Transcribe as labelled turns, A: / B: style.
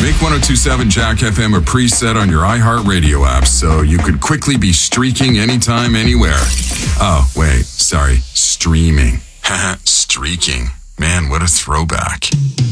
A: Make 102.7 Jack FM a preset on your iHeartRadio app so you could quickly be streaking anytime, anywhere. Oh, wait, sorry, streaming. Haha, streaking. Man, what a throwback.